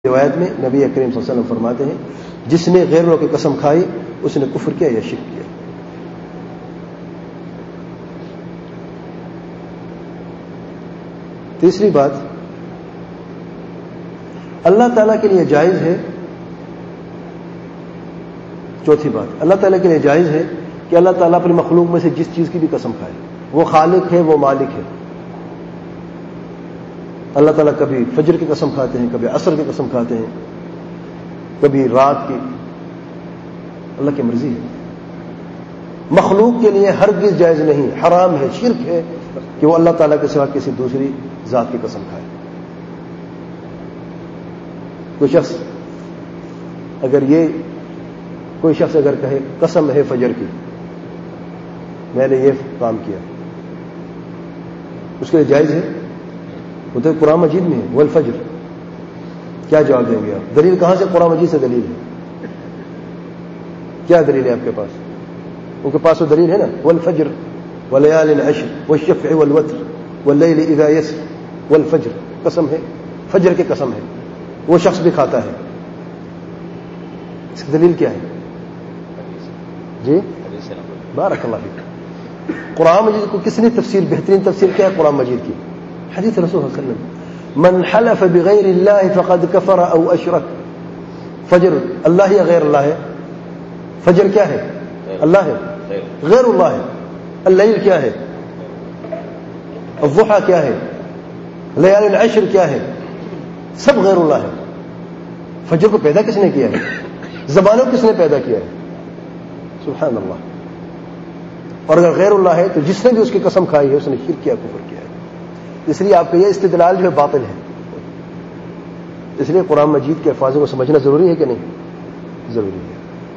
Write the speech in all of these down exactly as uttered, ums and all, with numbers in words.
روایت میں نبی کریم صلی اللہ علیہ وسلم فرماتے ہیں جس نے غیروں کی قسم کھائی اس نے کفر کیا یا شرک کیا۔ تیسری بات، اللہ تعالیٰ کے لیے جائز ہے، چوتھی بات، اللہ تعالیٰ کے لیے جائز ہے کہ اللہ تعالیٰ اپنی مخلوق میں سے جس چیز کی بھی قسم کھائے، وہ خالق ہے، وہ مالک ہے۔ اللہ تعالیٰ کبھی فجر کی قسم کھاتے ہیں، کبھی عصر کی قسم کھاتے ہیں، کبھی رات کی، اللہ کی مرضی ہے۔ مخلوق کے لیے ہرگز جائز نہیں، حرام ہے، شرک ہے کہ وہ اللہ تعالیٰ کے سوا کسی دوسری ذات کی قسم کھائے۔ کوئی شخص اگر یہ کوئی شخص اگر کہے قسم ہے فجر کی، میں نے یہ کام کیا، اس کے لیے جائز ہے؟ وہ تو قرآن مجید میں ہے، والفجر۔ کیا جواب دیں گے آپ؟ دلیل کہاں سے؟ قرآن مجید سے دلیل ہے۔ کیا دلیل ہے آپ کے پاس؟ ان کے پاس وہ دلیل ہے نا، والفجر ولیال عشر والشفع والوتر واللیل اذا یسر، والفجر قسم ہے، فجر کی قسم ہے، وہ شخص بھی کھاتا ہے، اس کی دلیل کیا ہے؟ جی بارک اللہ فیک۔ قرآن مجید کو کس نے تفسیر، بہترین تفسیر کیا ہے قرآن مجید کی؟ حدیث رسول صلی اللہ علیہ وسلم، من حلف بغیر اللہ فقد کفر او اشرک۔ فجر اللہ یا غیر اللہ ہے؟ فجر کیا ہے؟ اللہ ہے، غیر اللہ ہے۔ اللیل کیا ہے؟ الضحى کیا ہے؟ لیال العشر کیا ہے؟ سب غیر اللہ ہے۔ فجر کو پیدا کس نے کیا ہے؟ زبانوں کس نے پیدا کیا ہے؟ سبحان اللہ۔ اور اگر غیر اللہ ہے تو جس نے بھی اس کی قسم کھائی ہے اس نے شرک کیا، کفر کیا ہے۔ اس لیے آپ کا یہ استدلال جو ہے باطل ہے۔ اس لیے قرآن مجید کے الفاظوں کو سمجھنا ضروری ہے کہ نہیں؟ ضروری ہے۔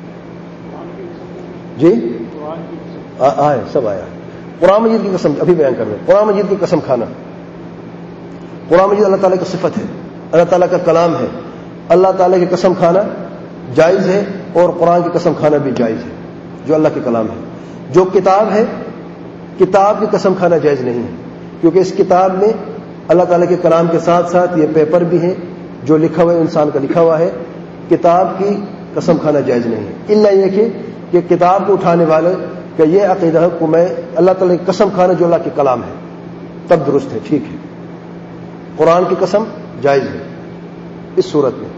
جی آئے سب آیا۔ قرآن مجید کی قسم ابھی بیان کر رہے ہیں۔ قرآن مجید کی قسم کھانا، قرآن مجید اللہ تعالیٰ کی صفت ہے، اللہ تعالیٰ کا کلام ہے، اللہ تعالیٰ کی قسم کھانا جائز ہے، اور قرآن کی قسم کھانا بھی جائز ہے جو اللہ کے کلام ہے۔ جو کتاب ہے، کتاب کی قسم کھانا جائز نہیں ہے، کیونکہ اس کتاب میں اللہ تعالیٰ کے کلام کے ساتھ ساتھ یہ پیپر بھی ہیں جو لکھا ہوا ہے، انسان کا لکھا ہوا ہے۔ کتاب کی قسم کھانا جائز نہیں ہے، الا یہ کہ کہ کتاب کو اٹھانے والے کا یہ عقیدہ ہے کہ میں اللہ تعالیٰ کی قسم کھانا جو اللہ کے کلام ہے تب درست ہے، ٹھیک ہے۔ قرآن کی قسم جائز ہے اس صورت میں،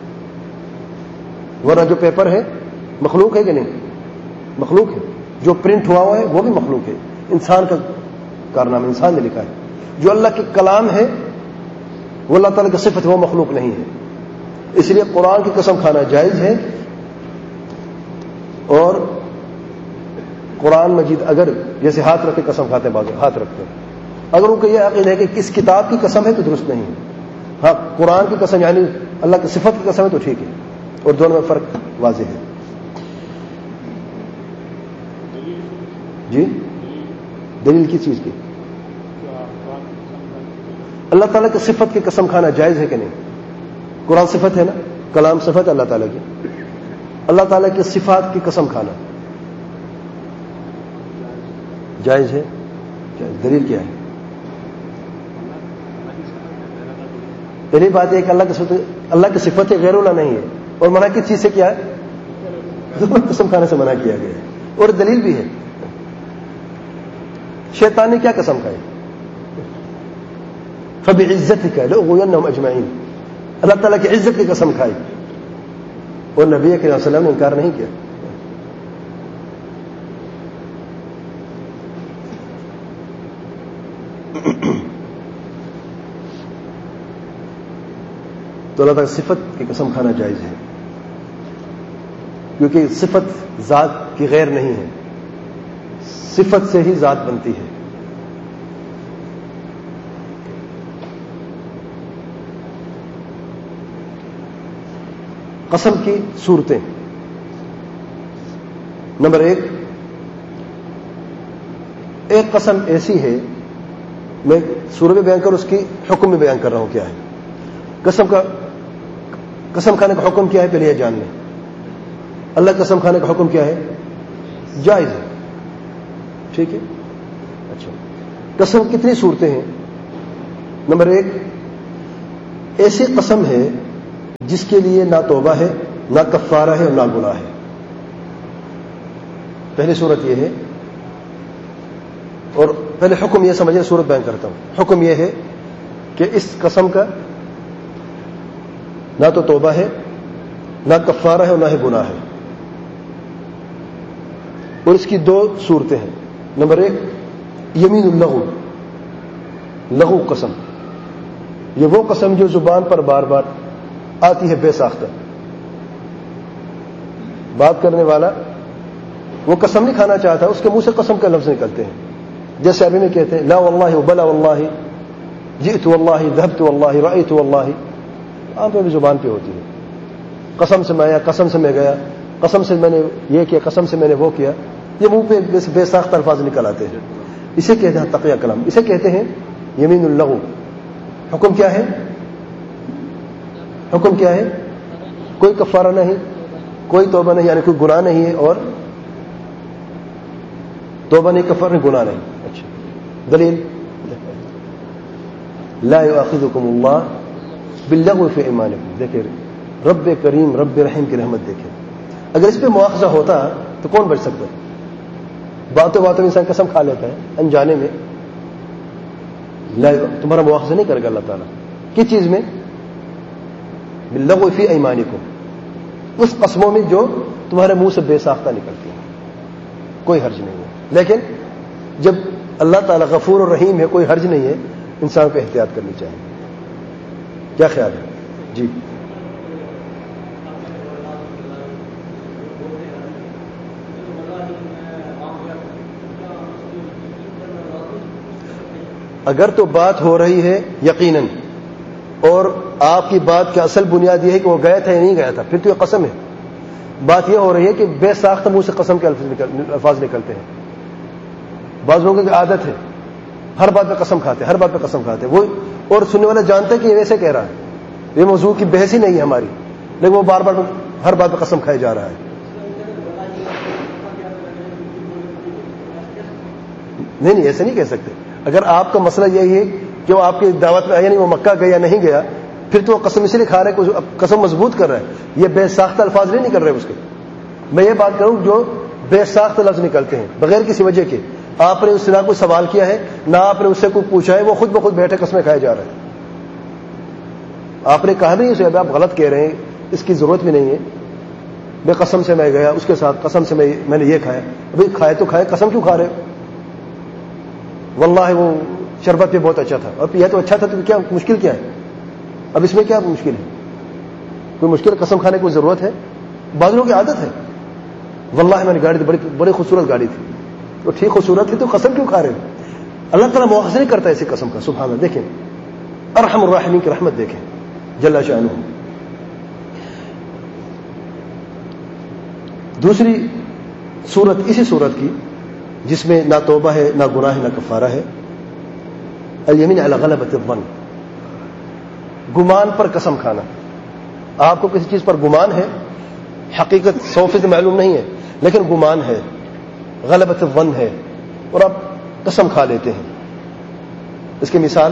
ورنہ جو پیپر ہے مخلوق ہے کہ نہیں؟ مخلوق ہے۔ جو پرنٹ ہوا ہوا ہے وہ بھی مخلوق ہے، انسان کا کارنامہ، انسان نے لکھا ہے۔ جو اللہ کے کلام ہے وہ اللہ تعالیٰ کی صفت ہے، وہ مخلوق نہیں ہے۔ اس لیے قرآن کی قسم کھانا جائز ہے، اور قرآن مجید اگر جیسے ہاتھ رکھ کے قسم کھاتے ہیں، بعض ہاتھ رکھتے ہیں، اگر ان کو یہ عقیدہ ہے کہ کس کتاب کی قسم ہے تو درست نہیں ہے۔ ہاں قرآن کی قسم یعنی اللہ کی صفت کی قسم ہے تو ٹھیک ہے، اور دونوں میں فرق واضح ہے۔ جی دلیل کس چیز کی؟ اللہ تعالیٰ کی صفت کی قسم کھانا جائز ہے کہ نہیں؟ قرآن صفت ہے نا، کلام صفت ہے اللہ تعالیٰ کی، اللہ تعالیٰ کی صفات کی قسم کھانا جائز ہے؟ جائز۔ دلیل کیا ہے؟ پہلی بات ہے کہ اللہ کی صفت اللہ کی صفت ہے، غیر اللہ نہیں ہے، اور منع کس چیز سے کیا ہے؟ قسم کھانے سے منع کیا گیا ہے، اور دلیل بھی ہے۔ شیطان نے کیا قسم کھائی؟ فبعزتک لأغوینہم اجمعین، اللہ تعالیٰ کی عزت کی قسم کھائی، اور نبی کریم صلی اللہ علیہ وسلم نے انکار نہیں کیا۔ تو اللہ تعالیٰ صفت کی قسم کھانا جائز ہے، کیونکہ صفت ذات کی غیر نہیں ہے، صفت سے ہی ذات بنتی ہے۔ قسم کی صورتیں، نمبر ایک، ایک قسم ایسی ہے، میں صورت میں بیان کر اس کی حکم میں بیان کر رہا ہوں کیا ہے۔ قسم کا قسم کھانے کا حکم کیا ہے پہلے یہ جان لیں۔ اللہ قسم کھانے کا حکم کیا ہے؟ جائز ہے، ٹھیک ہے۔ اچھا، قسم کتنی صورتیں ہیں؟ نمبر ایک، ایسی قسم ہے جس کے لیے نہ توبہ ہے نہ کفارہ ہے اور نہ گناہ ہے. پہلی صورت یہ ہے. اور پہلے حکم یہ سمجھیں, صورت بیان کرتا ہوں. حکم یہ ہے کہ اس قسم کا نہ تو توبہ ہے نہ کفارہ ہے اور نہ ہی گناہ ہے. اور اس کی دو صورتیں ہیں. نمبر ایک یمین اللغو, لغو قسم. یہ وہ قسم جو زبان پر بار بار آتی ہے بے ساختہ. بات کرنے والا وہ قسم نہیں کھانا چاہتا, اس کے منہ سے قسم کا لفظ نکلتے ہیں. جیسے ابھی میں کہتے ہیں لا واللہ وبلا واللہ, جئت واللہ, ذهبت واللہ, رأیت واللہ. عام پہ بھی زبان پہ ہوتی ہے. قسم سے میں آیا, قسم سے میں گیا, قسم سے میں نے یہ کیا, قسم سے میں نے وہ کیا. یہ منہ پہ بے ساختہ الفاظ نکل آتے ہیں. اسے کہتے ہیں تقیہ کلام, اسے کہتے ہیں یمین اللغو. حکم کیا ہے؟ حکم کیا ہے؟ کوئی کفارہ نہیں, کوئی توبہ نہیں, یعنی کوئی گناہ نہیں ہے. اور توبہ نہیں, کفارہ نہیں, گناہ نہیں. اچھا, دلیل لا یؤاخذکم اللہ باللغو فی ایمانکم. دیکھیں رب کریم رب رحیم کی رحمت دیکھیں. اگر اس پہ مواخذہ ہوتا تو کون بچ سکتا ہے؟ باتوں باتوں میں انسان قسم کھا لیتا ہے انجانے میں. تمہارا مواخذہ نہیں کرے گا اللہ تعالیٰ. کس چیز میں؟ باللغو فی ایمانکم, اس قسموں میں جو تمہارے منہ سے بے ساختہ نکلتی ہیں. کوئی حرج نہیں ہے. لیکن جب اللہ تعالیٰ غفور اور رحیم ہے, کوئی حرج نہیں ہے, انسان کو احتیاط کرنی چاہیے. کیا خیال ہے؟ جی اگر تو بات ہو رہی ہے یقیناً, اور آپ کی بات کی اصل بنیاد یہ ہے کہ وہ گیا تھا یا نہیں گیا تھا, پھر تو یہ قسم ہے. بات یہ ہو رہی ہے کہ بے ساختہ منہ سے قسم کے الفاظ نکلتے ہیں. بعض لوگوں کی عادت ہے ہر بات پہ قسم کھاتے, ہر بات پہ قسم کھاتے وہ, اور سننے والا جانتا ہے کہ یہ ویسے کہہ رہا ہے, یہ موضوع کی بحث ہی نہیں ہے ہماری, لیکن وہ بار بار ہر بات پہ قسم کھائے جا رہا ہے. نہیں نہیں ایسے نہیں کہہ سکتے. اگر آپ کا مسئلہ یہی ہے کہ وہ آپ کی دعوت میں آیا نہیں, وہ مکہ گیا نہیں گیا, پھر تو وہ قسم اس لیے کھا رہا ہے, قسم مضبوط کر رہا ہے. یہ بے ساختہ الفاظ نہیں نکل رہے اس کے. میں یہ بات کروں جو بے ساختہ لفظ نکلتے ہیں بغیر کسی وجہ کے. آپ نے اس سے نہ کوئی سوال کیا ہے, نہ آپ نے اس سے کوئی پوچھا ہے, وہ خود بخود بیٹھے قسمیں کھائے جا رہے ہیں. آپ نے کہا نہیں اسے آپ غلط کہہ رہے ہیں, اس کی ضرورت بھی نہیں ہے. بے قسم سے میں گیا, اس کے ساتھ قسم سے میں میں نے یہ کھایا. ابھی کھائے تو کھائے, قسم کیوں کھا رہے ہو؟ واللہ وہ شربت بھی بہت اچھا تھا, اب یہ تو اچھا تھا, تو کیا مشکل کیا ہے؟ اب اس میں کیا مشکل ہے؟ کوئی مشکل قسم کھانے کی ضرورت ہے؟ بعض لوگوں کی عادت ہے, واللہ میں نے گاڑی بڑی بڑی خوبصورت گاڑی تھی, تو ٹھیک خوبصورت تھی, تو قسم کیوں کھا رہے ہیں؟ اللہ تعالیٰ مواخذہ نہیں کرتا ایسی قسم کا. سبحان اللہ. دیکھیں ارحم الراحمین کی رحمت دیکھیں جل شانہ. دوسری صورت اسی صورت کی جس میں نہ توبہ ہے, نہ گناہ ہے, نہ کفارہ ہے, الیمین علی غلبۃ الظن, گمان پر قسم کھانا. آپ کو کسی چیز پر گمان ہے, حقیقت سو فیصد معلوم نہیں ہے, لیکن گمان ہے, غلبۃ الظن ہے, اور آپ قسم کھا لیتے ہیں. اس کی مثال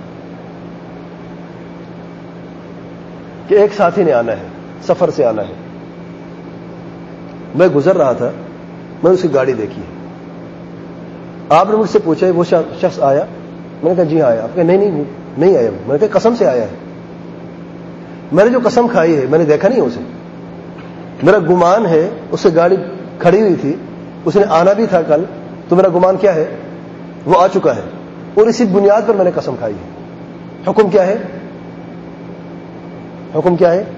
کہ ایک ساتھی نے آنا ہے, سفر سے آنا ہے. میں گزر رہا تھا, میں نے اس کی گاڑی دیکھی ہے. آپ نے مجھ سے پوچھا وہ شخص آیا؟ میں نے کہا جی ہاں آیا. آپ کہا نہیں نہیں نہیں آیا. میں نے کہا قسم سے آیا ہے. میں نے جو قسم کھائی ہے میں نے دیکھا نہیں اسے, میرا گمان ہے اس سے گاڑی کھڑی ہوئی تھی, اس نے آنا بھی تھا کل, تو میرا گمان کیا ہے, وہ آ چکا ہے, اور اسی بنیاد پر میں نے قسم کھائی ہے. حکم کیا ہے؟ حکم کیا ہے؟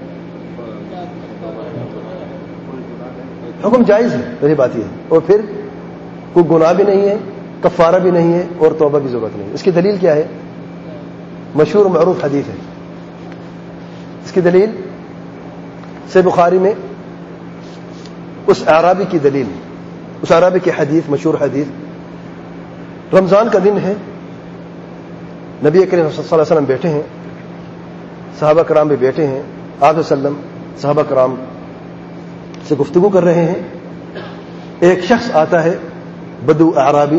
حکم جائز ہے, میری بات یہ ہے. اور پھر کوئی گناہ بھی نہیں ہے, کفارہ بھی نہیں ہے, اور توبہ کی ضرورت نہیں. اس کی دلیل کیا ہے؟ مشہور معروف حدیث ہے. اس کی دلیل صحیح بخاری میں اس اعرابی کی دلیل, اس اعرابی کی حدیث, مشہور حدیث. رمضان کا دن ہے, نبی کریم صلی اللہ علیہ وسلم بیٹھے ہیں, صحابہ کرام بھی بیٹھے ہیں. آپ وسلم صحابہ کرام سے گفتگو کر رہے ہیں. ایک شخص آتا ہے, بدو اعرابی,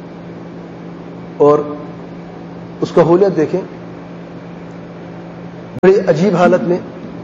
اور اس کا حولیت دیکھیں, بڑی عجیب حالت میں،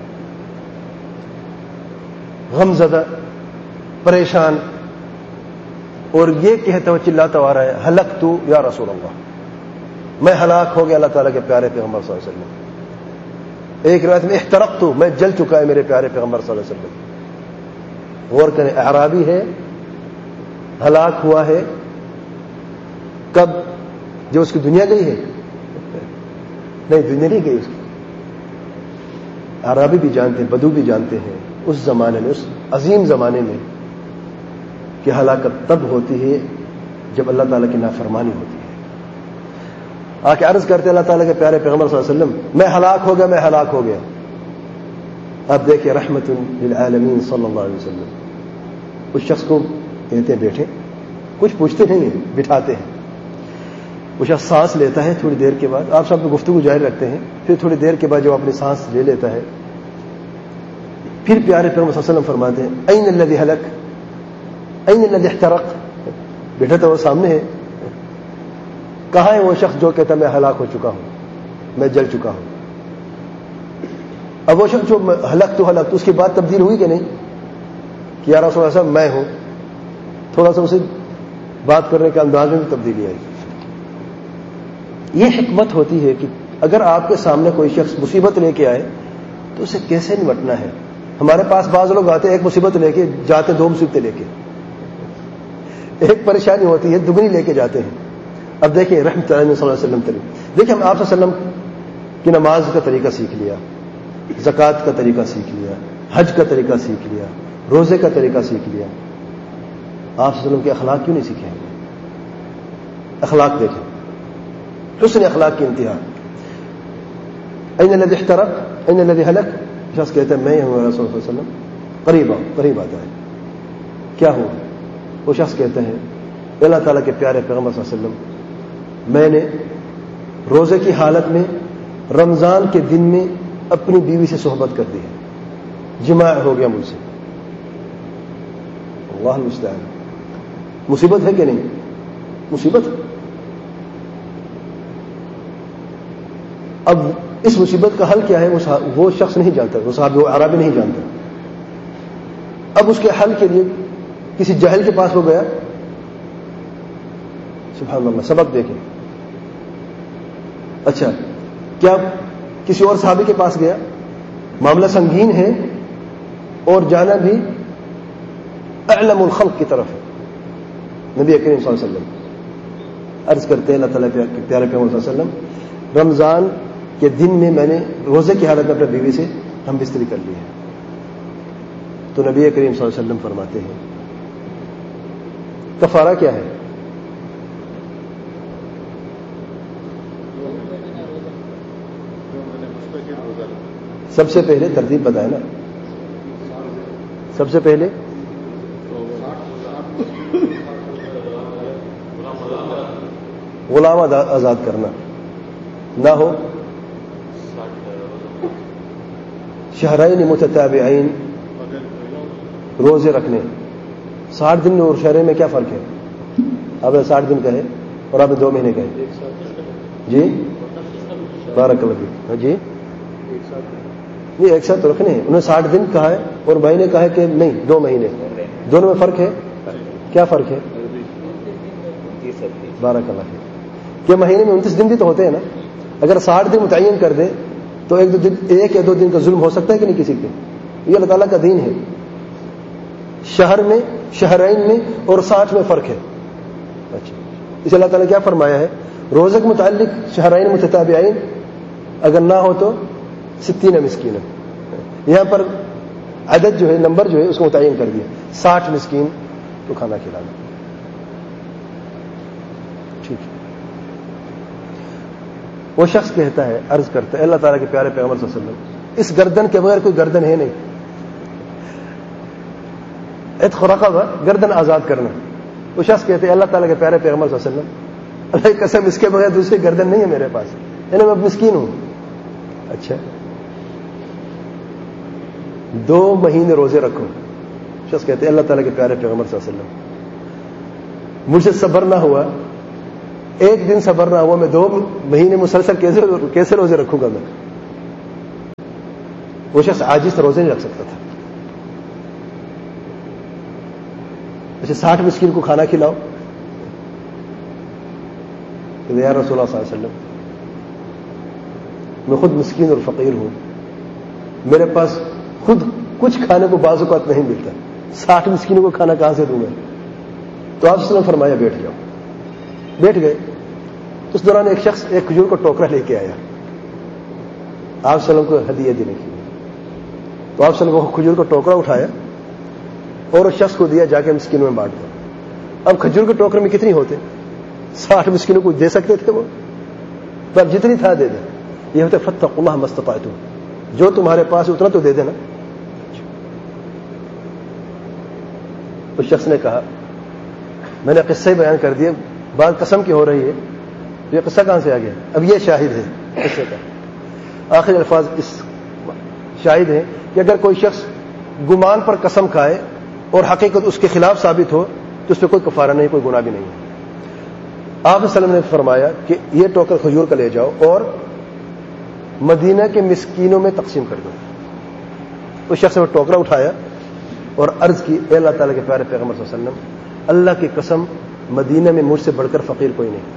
غم زدہ، پریشان، اور یہ کہتا ہوا چلاتا آ رہا ہے ہلکت یا رسول اللہ، میں ہلاک ہو گیا اللہ تعالیٰ کے پیارے پیغمبر صلی اللہ علیہ وسلم۔ ایک روایت میں احترقت، میں جل چکا ہے میرے پیارے پیغمبر صلی اللہ علیہ وسلم۔ غور کریں، اعرابی ہے، ہلاک ہوا ہے، کب؟ جو اس کی دنیا گئی ہے؟ نہیں، دنیا نہیں گئی اس کی۔ اعرابی بھی جانتے ہیں، بدو بھی جانتے ہیں اس زمانے میں، اس عظیم زمانے میں، کہ ہلاکت تب ہوتی ہے جب اللہ تعالیٰ کی نافرمانی ہوتی ہے۔ آ کے عرض کرتے اللہ تعالیٰ کے پیارے پیغمبر صلی اللہ علیہ وسلم، میں ہلاک ہو گیا، میں ہلاک ہو گیا۔ اب دیکھیں رحمت للعالمین صلی اللہ علیہ وسلم اس شخص کو کہتے ہیں بیٹھے، کچھ پوچھتے نہیں ہیں، بٹھاتے ہیں۔ وہ شخص سانس لیتا ہے، تھوڑی دیر کے بعد آپ سب کو گفتگو جاری رکھتے ہیں، پھر تھوڑی دیر کے بعد جب اپنی سانس لے لیتا ہے، پھر پیارے پیغمبر صلی اللہ علیہ وسلم فرماتے ہیں این الذی ہلک، این الذی احترق، بیٹھا تو وہ سامنے ہے، کہاں ہے وہ شخص جو کہتا میں ہلاک ہو چکا ہوں، میں جل چکا ہوں؟ اب وہ شخص جو ہلک تو ہلک، اس کی بات تبدیل ہوئی کہ نہیں؟ کہ یا رسول اللہ صاحب میں ہوں، تھوڑا سا اسے بات کرنے کے انداز میں بھی تبدیلی آئی۔ یہ حکمت ہوتی ہے کہ اگر آپ کے سامنے کوئی شخص مصیبت لے کے آئے تو اسے کیسے نمٹنا ہے۔ ہمارے پاس بعض لوگ آتے ہیں ایک مصیبت لے کے جاتے، دو مصیبتیں لے کے، ایک پریشانی ہوتی ہے دگنی لے کے جاتے ہیں۔ اب دیکھیں رحمت اللہ صلی اللہ علیہ وسلم طریقہ، دیکھیں ہم آپ صلی اللہ علیہ وسلم کی نماز کا طریقہ سیکھ لیا، زکوٰۃ کا طریقہ سیکھ لیا، حج کا طریقہ سیکھ لیا، روزے کا طریقہ سیکھ لیا، آپ صلی اللہ علیہ وسلم کے اخلاق کیوں نہیں سیکھے؟ اخلاق دیکھیں، حسن اخلاق کی انتہا۔ این الذی احترق، این الذی ہلک، شخص کہتا ہے میں ہوں رسول اللہ صلی اللہ علیہ وسلم، قریب آؤ، قریب آتا ہے، کیا ہوا؟ وہ شخص کہتا ہے اللہ تعالیٰ کے پیارے پیغمبر صلی اللہ علیہ وسلم، میں نے روزے کی حالت میں رمضان کے دن میں اپنی بیوی سے صحبت کر دی ہے، جماع ہو گیا مجھ سے۔ اللہ المستعان، مصیبت ہے کہ نہیں؟ مصیبت۔ اب اس مصیبت کا حل کیا ہے وہ شخص نہیں جانتا، وہ صحابی وہ عربی نہیں جانتا۔ اب اس کے حل کے لیے کسی جاہل کے پاس وہ گیا، سبحان اللہ، سبق دیکھیں۔ اچھا، کیا کسی اور صحابی کے پاس گیا؟ معاملہ سنگین ہے اور جانا بھی اعلم الخلق کی طرف ہے، نبی کریم صلی اللہ علیہ وسلم عرض کرتے ہیں اللہ تعالیٰ کے پیارے پیغمبر صلی اللہ علیہ وسلم، رمضان کے دن میں میں نے روزے کی حالت میں اپنے بیوی سے ہم بستری کر لی ہے۔ تو نبی کریم صلی اللہ علیہ وسلم فرماتے ہیں کفارہ کیا ہے؟ سب سے پہلے ترتیب بتائے نا، سب سے پہلے غلام آزاد کرنا، نہ ہو شہرین متتابعین، روزے رکھنے۔ ساٹھ دن اور شہرے میں کیا فرق ہے؟ آپ نے ساٹھ دن کہے اور آپ نے دو مہینے کہے، جی بارک اللہ فیک، جی یہ ایک ساتھ رکھنے ہیں، انہوں نے ساٹھ دن کہا ہے اور بھائی نے کہا ہے کہ نہیں دو مہینے، دونوں میں فرق ہے، کیا فرق ہے؟ بارک اللہ فیک، کہ مہینے میں انتیس دن بھی تو ہوتے ہیں نا، اگر ساٹھ دن متعین کر دے تو ایک دو دن، ایک یا دو دن کا ظلم ہو سکتا ہے کہ نہیں کسی پہ؟ یہ اللہ تعالیٰ کا دین ہے۔ شہر میں، شہرین میں اور ساٹھ میں فرق ہے۔ اچھا، اس اللہ تعالیٰ کیا فرمایا ہے؟ روزے کے متعلق شہرین متتابعین، اگر نہ ہو تو ستین مسکین، یہاں پر عدد جو ہے، نمبر جو ہے اس کو متعین کر دیا، ساٹھ مسکین تو کھانا کھلانا، ٹھیک ہے۔ وہ شخص کہتا ہے، عرض کرتا ہے اللہ تعالیٰ کے پیارے پیغمبر صلی اللہ علیہ وسلم، اس گردن کے بغیر کوئی گردن ہے نہیں، عتق رقبہ، گردن آزاد کرنا۔ وہ شخص کہتے ہیں اللہ تعالیٰ کے پیارے پیغمبر صلی اللہ علیہ وسلم، اللہ کی قسم اس کے بغیر دوسری گردن نہیں ہے میرے پاس، یعنی میں مسکین ہوں۔ اچھا، دو مہینے روزے رکھو۔ شخص کہتے ہیں اللہ تعالیٰ کے پیارے پیغمبر صلی اللہ علیہ وسلم، مجھ سے صبر نہ ہوا، ایک دن صبر نہ ہوا، میں دو مہینے مسلسل کیسے کیسے روزے رکھوں گا میں؟ وہ شخص عاجز تھا، روزے نہیں رکھ سکتا تھا. جیسے ساٹھ مسکین کو کھانا کھلاؤ، یا رسول اللہ صلی اللہ علیہ وسلم میں خود مسکین اور فقیر ہوں، میرے پاس خود کچھ کھانے کو بعض اوقات نہیں ملتا، ساٹھ مسکینوں کو کھانا کہاں سے دوں گا؟ تو آپ نے فرمایا بیٹھ جاؤ. بیٹھ گئے. اس دوران ایک شخص ایک کھجور کا ٹوکرا لے کے آیا آپ صلی اللہ علیہ وسلم کو ہدیہ دینے کے لیے. تو آپ صلی اللہ علیہ وسلم کو کھجور کا ٹوکرا اٹھایا اور اس شخص کو دیا، جا کے مسکینوں میں بانٹ دو. اب کھجور کے ٹوکرے میں کتنی ہوتے؟ ساٹھ مسکینوں کو دے سکتے تھے وہ، تو اب جتنی تھا دے دیں. یہ ہوتا ہے فاتقوا اللہ ما استطعتم، جو تمہارے پاس اتنا تو دے دینا. اس شخص نے کہا میں نے قصہ ہی بیان کر دیا، بات قسم کی ہو رہی ہے، یہ قصہ کہاں سے آ گیا؟ اب یہ شاہد ہے قصے کا. آخری الفاظ اس شاہد ہیں کہ اگر کوئی شخص گمان پر قسم کھائے اور حقیقت اس کے خلاف ثابت ہو تو اس پہ کوئی کفارہ نہیں، کوئی گناہ بھی نہیں ہے. آپ صلی اللہ علیہ وسلم نے فرمایا کہ یہ ٹوکر کھجور کا لے جاؤ اور مدینہ کے مسکینوں میں تقسیم کر دو. اس شخص نے ٹوکرا اٹھایا اور عرض کی اے اللہ تعالیٰ کے پیارے پیغمبر صلی اللہ علیہ وسلم، اللہ کی قسم مدینہ میں مجھ سے بڑھ کر فقیر کوئی نہیں.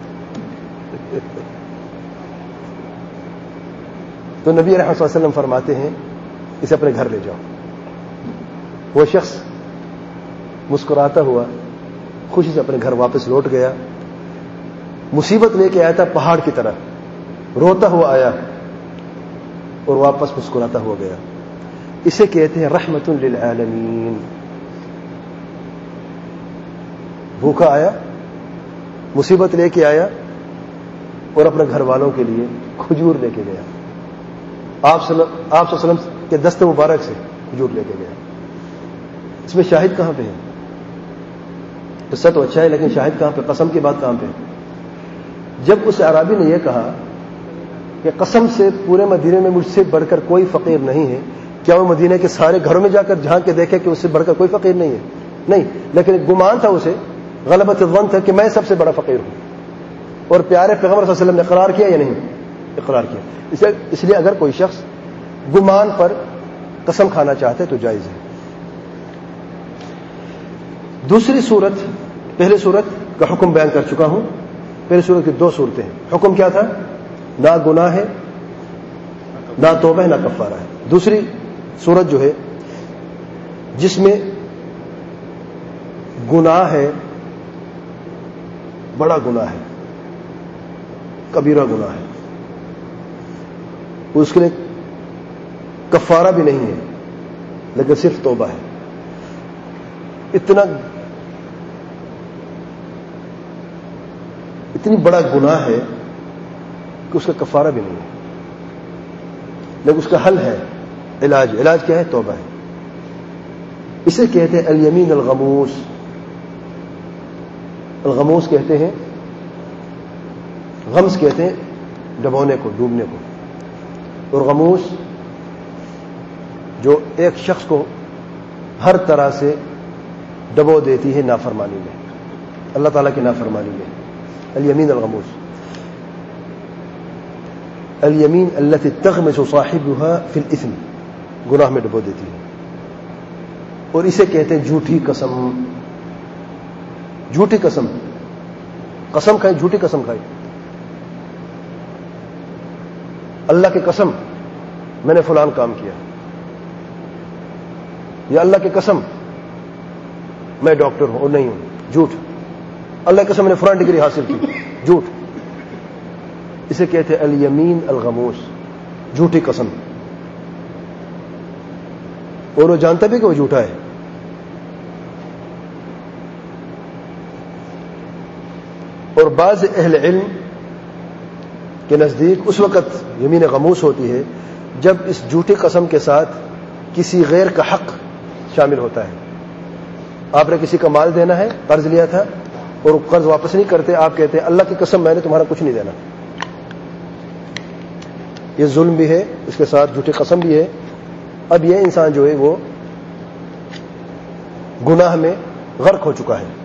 تو نبی رحمۃ اللہ علیہ وسلم فرماتے ہیں اسے اپنے گھر لے جاؤ. وہ شخص مسکراتا ہوا خوشی سے اپنے گھر واپس لوٹ گیا. مصیبت لے کے آیا تھا پہاڑ کی طرح، روتا ہوا آیا اور واپس مسکراتا ہوا گیا. اسے کہتے ہیں رحمت للعالمین. بھوکا آیا، مصیبت لے کے آیا اور اپنے گھر والوں کے لیے کھجور لے کے گیا. آپ صلی اللہ علیہ وسلم کے دست مبارک سے کھجور لے کے گیا. اس میں شاہد کہاں پہ ہے؟ قصہ تو اچھا ہے لیکن شاہد کہاں پہ؟ قسم کی بات کہاں پہ؟ جب اس عرابی نے یہ کہا کہ قسم سے پورے مدینے میں مجھ سے بڑھ کر کوئی فقیر نہیں ہے، کیا وہ مدینے کے سارے گھروں میں جا کر جھانک کے دیکھے کہ اس سے بڑھ کر کوئی فقیر نہیں ہے؟ نہیں، لیکن ایک گمان تھا اسے، غلبۃ الظن تھا کہ میں سب سے بڑا فقیر ہوں. اور پیارے پیغمبر صلی اللہ علیہ وسلم نے اقرار کیا یا نہیں؟ اقرار کیا. اس لیے اگر کوئی شخص گمان پر قسم کھانا چاہتے تو جائز ہے. دوسری صورت، پہلی صورت کا حکم بیان کر چکا ہوں. پہلی صورت کی دو صورتیں ہیں. حکم کیا تھا؟ نہ گناہ ہے، نہ توبہ ہے، نہ کفارہ ہے. دوسری صورت جو ہے جس میں گناہ ہے، بڑا گناہ ہے، کبیرہ گناہ ہے، اس کے لیے کفارہ بھی نہیں ہے لیکن صرف توبہ ہے. اتنا اتنی بڑا گناہ ہے کہ اس کا کفارہ بھی نہیں ہے لیکن اس کا حل ہے، علاج. علاج کیا ہے؟ توبہ ہے. اسے کہتے ہیں الیمین الغموس. الغموس کہتے ہیں، غمس کہتے ہیں ڈبونے کو، ڈوبنے کو. اور غموس جو ایک شخص کو ہر طرح سے ڈبو دیتی ہے نافرمانی میں، اللہ تعالیٰ کی نافرمانی میں. الیمین الغموس، الیمین التي تغمس صاحبها في الاثم، گناہ میں ڈبو دیتی ہے. اور اسے کہتے ہیں جھوٹی قسم. جھوٹی قسم، قسم کھائے، جھوٹی قسم کھائے. اللہ کی قسم میں نے فلان کام کیا، یا اللہ کی قسم میں ڈاکٹر ہوں اور نہیں ہوں، جھوٹ. اللہ کی قسم میں نے فلان ڈگری حاصل کی، جھوٹ. اسے کہتے ہیں الیمین الغموس، جھوٹی قسم. اور وہ جانتا بھی کہ وہ جھوٹا ہے. اور بعض اہل علم کے نزدیک اس وقت یمین غموس ہوتی ہے جب اس جھوٹی قسم کے ساتھ کسی غیر کا حق شامل ہوتا ہے. آپ نے کسی کا مال دینا ہے، قرض لیا تھا اور قرض واپس نہیں کرتے، آپ کہتے ہیں اللہ کی قسم میں نے تمہارا کچھ نہیں دینا. یہ ظلم بھی ہے، اس کے ساتھ جھوٹی قسم بھی ہے. اب یہ انسان جو ہے وہ گناہ میں غرق ہو چکا ہے.